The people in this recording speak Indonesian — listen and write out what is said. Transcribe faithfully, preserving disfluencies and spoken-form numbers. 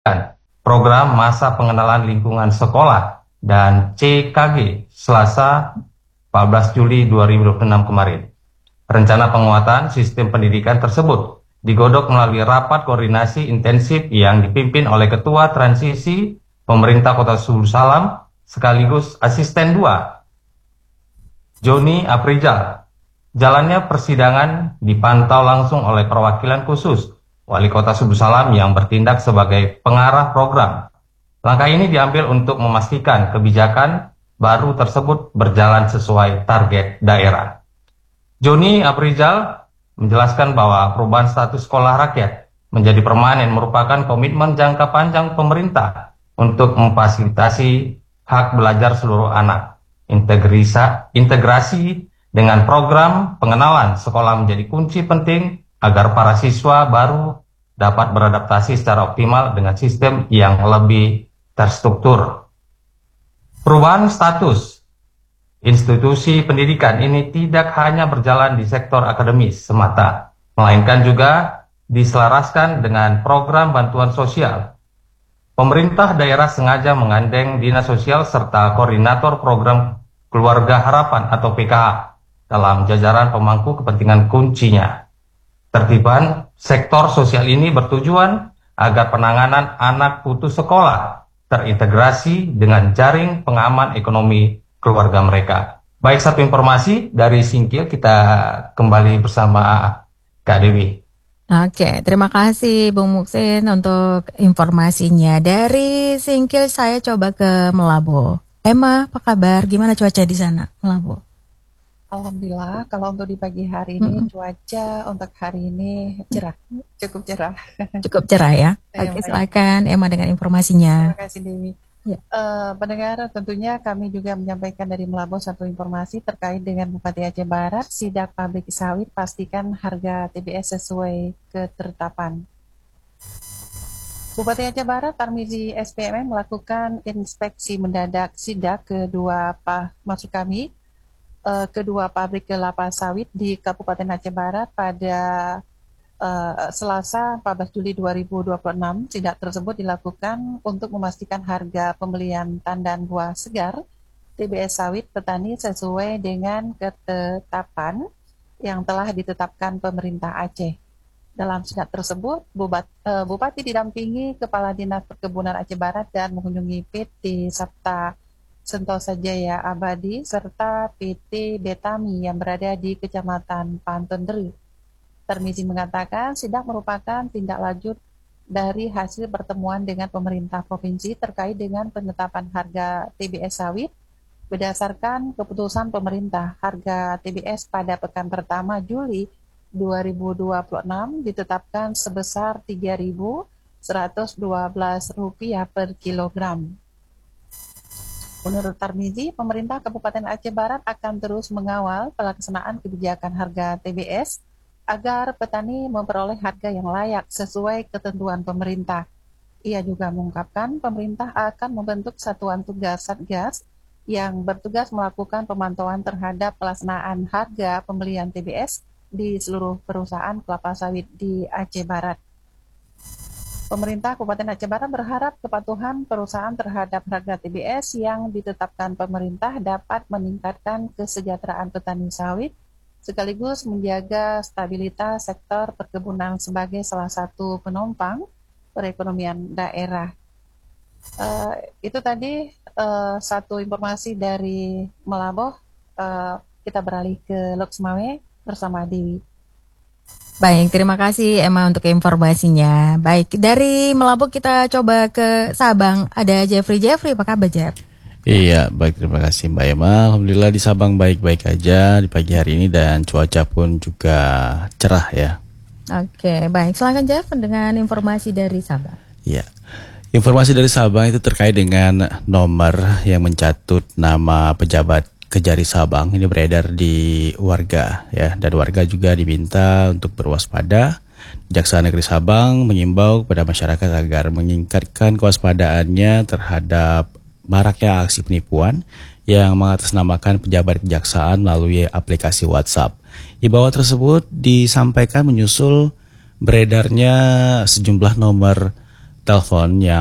program Masa Pengenalan Lingkungan Sekolah dan C K G Selasa empat belas Juli dua ribu dua puluh enam kemarin. Rencana penguatan sistem pendidikan tersebut digodok melalui rapat koordinasi intensif yang dipimpin oleh Ketua Transisi Pemerintah Kota Subul Salam sekaligus Asisten dua, Joni Aprijal. Jalannya persidangan dipantau langsung oleh perwakilan khusus Wali Kota Subul Salam yang bertindak sebagai pengarah program. Langkah ini diambil untuk memastikan kebijakan baru tersebut berjalan sesuai target daerah. Joni Aprijal menjelaskan bahwa perubahan status sekolah rakyat menjadi permanen merupakan komitmen jangka panjang pemerintah untuk memfasilitasi hak belajar seluruh anak. Integrisa, integrasi dengan program pengenalan sekolah menjadi kunci penting agar para siswa baru dapat beradaptasi secara optimal dengan sistem yang lebih terstruktur. Perubahan status institusi pendidikan ini tidak hanya berjalan di sektor akademis semata, melainkan juga diselaraskan dengan program bantuan sosial. Pemerintah daerah sengaja menggandeng Dinas Sosial serta Koordinator Program Keluarga Harapan atau P K H dalam jajaran pemangku kepentingan kuncinya. Tertiban sektor sosial ini bertujuan agar penanganan anak putus sekolah terintegrasi dengan jaring pengaman ekonomi keluarga mereka. Baik, satu informasi dari Singkil, kita kembali bersama Kak Dewi. Oke, terima kasih Bung Muksin untuk informasinya. Dari Singkil saya coba ke Melabo. Emma, apa kabar? Gimana cuaca di sana, Melabo? Alhamdulillah, kalau untuk di pagi hari ini mm-hmm. cuaca untuk hari ini cerah, cukup cerah. Cukup cerah ya. Oke, silakan Emma dengan informasinya. Terima kasih Dewi. Ya. Uh, pendengar, tentunya kami juga menyampaikan dari Melabo satu informasi terkait dengan Bupati Aceh Barat, sidak pabrik sawit pastikan harga T B S sesuai ketetapan. Bupati Aceh Barat Tarmizi S P M M melakukan inspeksi mendadak sidak kedua apa maksud kami uh, kedua pabrik kelapa sawit di Kabupaten Aceh Barat pada Uh, Selasa empat belas Juli dua ribu dua puluh enam. Sidak tersebut dilakukan untuk memastikan harga pembelian tandan buah segar T B S sawit petani sesuai dengan ketetapan yang telah ditetapkan pemerintah Aceh. Dalam sidak tersebut, Bubat, uh, Bupati didampingi Kepala Dinas Perkebunan Aceh Barat dan mengunjungi P T Sabta Sentosa Jaya Abadi serta P T Betami yang berada di Kecamatan Pantendri. Tarmizi mengatakan sidak merupakan tindak lanjut dari hasil pertemuan dengan pemerintah provinsi terkait dengan penetapan harga T B S sawit berdasarkan keputusan pemerintah. Harga T B S pada pekan pertama Juli dua ribu dua puluh enam ditetapkan sebesar tiga ribu seratus dua belas rupiah per kilogram. Menurut Tarmizi, pemerintah Kabupaten Aceh Barat akan terus mengawal pelaksanaan kebijakan harga T B S agar petani memperoleh harga yang layak sesuai ketentuan pemerintah. Ia juga mengungkapkan pemerintah akan membentuk satuan tugas Satgas yang bertugas melakukan pemantauan terhadap pelaksanaan harga pembelian T B S di seluruh perusahaan kelapa sawit di Aceh Barat. Pemerintah Kabupaten Aceh Barat berharap kepatuhan perusahaan terhadap harga T B S yang ditetapkan pemerintah dapat meningkatkan kesejahteraan petani sawit sekaligus menjaga stabilitas sektor perkebunan sebagai salah satu penopang perekonomian daerah. Uh, itu tadi uh, satu informasi dari Melaboh. Uh, kita beralih ke Loksmawe bersama Dewi. Baik, terima kasih Emma untuk informasinya. Baik, dari Melaboh kita coba ke Sabang. Ada Jeffrey. Jeffrey, apa kabar Jeff? Iya, baik, terima kasih Mbak Emma. Alhamdulillah di Sabang baik-baik aja di pagi hari ini dan cuaca pun juga cerah ya. Oke, baik. Silakan Jeff dengan informasi dari Sabang. Iya. Informasi dari Sabang itu terkait dengan nomor yang mencatut nama pejabat Kejari Sabang. Ini beredar di warga ya, dan warga juga diminta untuk berwaspada. Jaksa Negeri Sabang mengimbau kepada masyarakat agar meningkatkan kewaspadaannya terhadap maraknya aksi penipuan yang mengatasnamakan pejabat kejaksaan melalui aplikasi WhatsApp. Imbauan tersebut disampaikan menyusul beredarnya sejumlah nomor telepon yang